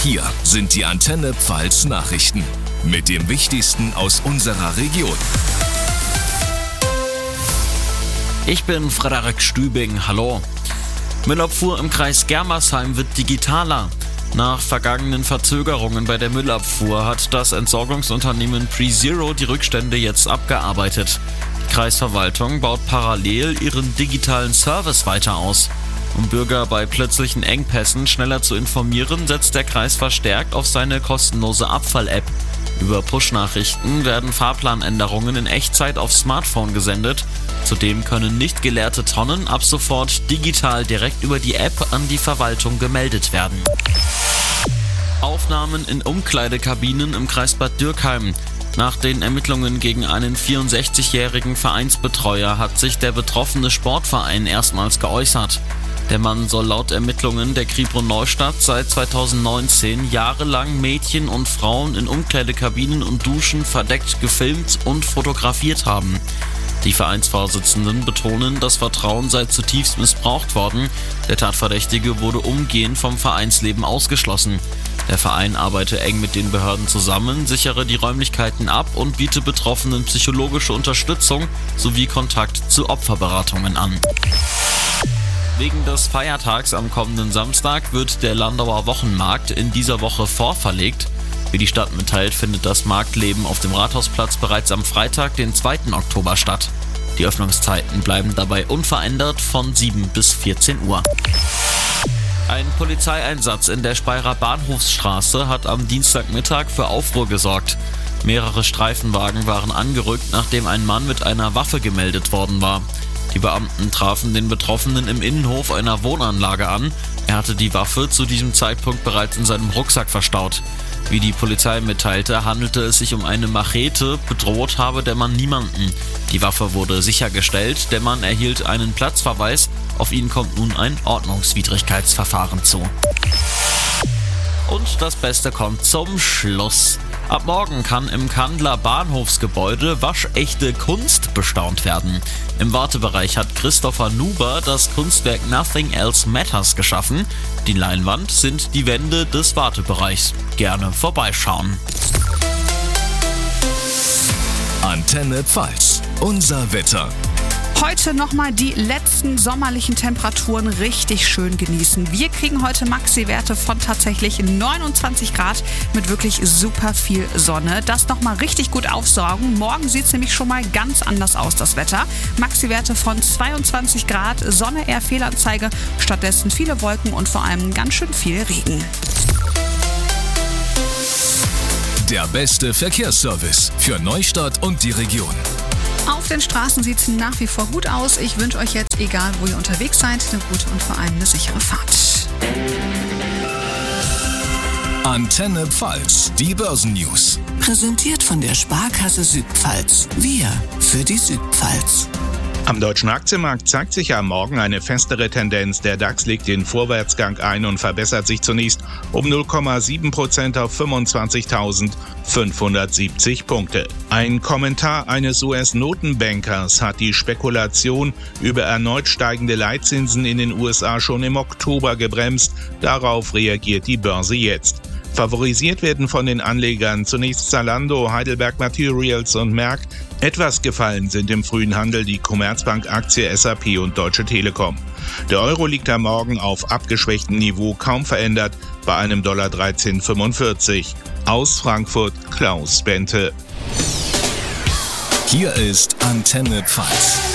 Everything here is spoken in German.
Hier sind die Antenne Pfalz Nachrichten mit dem Wichtigsten aus unserer Region. Ich bin Frederik Stübing, hallo. Müllabfuhr im Kreis Germersheim wird digitaler. Nach vergangenen Verzögerungen bei der Müllabfuhr hat das Entsorgungsunternehmen PreZero die Rückstände jetzt abgearbeitet. Die Kreisverwaltung baut parallel ihren digitalen Service weiter aus. Um Bürger bei plötzlichen Engpässen schneller zu informieren, setzt der Kreis verstärkt auf seine kostenlose Abfall-App. Über Push-Nachrichten werden Fahrplanänderungen in Echtzeit aufs Smartphone gesendet. Zudem können nicht geleerte Tonnen ab sofort digital direkt über die App an die Verwaltung gemeldet werden. Aufnahmen in Umkleidekabinen im Kreis Bad Dürkheim. Nach den Ermittlungen gegen einen 64-jährigen Vereinsbetreuer hat sich der betroffene Sportverein erstmals geäußert. Der Mann soll laut Ermittlungen der Kripo Neustadt seit 2019 jahrelang Mädchen und Frauen in Umkleidekabinen und Duschen verdeckt gefilmt und fotografiert haben. Die Vereinsvorsitzenden betonen, das Vertrauen sei zutiefst missbraucht worden. Der Tatverdächtige wurde umgehend vom Vereinsleben ausgeschlossen. Der Verein arbeite eng mit den Behörden zusammen, sichere die Räumlichkeiten ab und biete Betroffenen psychologische Unterstützung sowie Kontakt zu Opferberatungen an. Wegen des Feiertags am kommenden Samstag wird der Landauer Wochenmarkt in dieser Woche vorverlegt. Wie die Stadt mitteilt, findet das Marktleben auf dem Rathausplatz bereits am Freitag, den 2. Oktober statt. Die Öffnungszeiten bleiben dabei unverändert von 7 bis 14 Uhr. Ein Polizeieinsatz in der Speyerer Bahnhofsstraße hat am Dienstagmittag für Aufruhr gesorgt. Mehrere Streifenwagen waren angerückt, nachdem ein Mann mit einer Waffe gemeldet worden war. Die Beamten trafen den Betroffenen im Innenhof einer Wohnanlage an. Er hatte die Waffe zu diesem Zeitpunkt bereits in seinem Rucksack verstaut. Wie die Polizei mitteilte, handelte es sich um eine Machete, bedroht habe der Mann niemanden. Die Waffe wurde sichergestellt, der Mann erhielt einen Platzverweis, auf ihn kommt nun ein Ordnungswidrigkeitsverfahren zu. Und das Beste kommt zum Schluss. Ab morgen kann im Kandler Bahnhofsgebäude waschechte Kunst bestaunt werden. Im Wartebereich hat Christopher Nuber das Kunstwerk Nothing Else Matters geschaffen. Die Leinwand sind die Wände des Wartebereichs. Gerne vorbeischauen. Antenne Pfalz, unser Wetter. Heute nochmal die letzten sommerlichen Temperaturen richtig schön genießen. Wir kriegen heute Maxi-Werte von tatsächlich 29 Grad mit wirklich super viel Sonne. Das nochmal richtig gut aufsaugen. Morgen sieht es nämlich schon mal ganz anders aus, das Wetter. Maxi-Werte von 22 Grad, Sonne eher Fehlanzeige, stattdessen viele Wolken und vor allem ganz schön viel Regen. Der beste Verkehrsservice für Neustadt und die Region. Auf den Straßen sieht es nach wie vor gut aus. Ich wünsche euch jetzt, egal wo ihr unterwegs seid, eine gute und vor allem eine sichere Fahrt. Antenne Pfalz, die Börsennews. Präsentiert von der Sparkasse Südpfalz. Wir für die Südpfalz. Am deutschen Aktienmarkt zeigt sich am Morgen eine festere Tendenz. Der DAX legt den Vorwärtsgang ein und verbessert sich zunächst um 0,7% auf 25.570 Punkte. Ein Kommentar eines US-Notenbankers hat die Spekulation über erneut steigende Leitzinsen in den USA schon im Oktober gebremst. Darauf reagiert die Börse jetzt. Favorisiert werden von den Anlegern zunächst Zalando, Heidelberg Materials und Merck. Etwas gefallen sind im frühen Handel die Commerzbank-Aktie, SAP und Deutsche Telekom. Der Euro liegt am Morgen auf abgeschwächtem Niveau kaum verändert bei einem $13,45. Aus Frankfurt Klaus Bente. Hier ist Antenne Pfalz.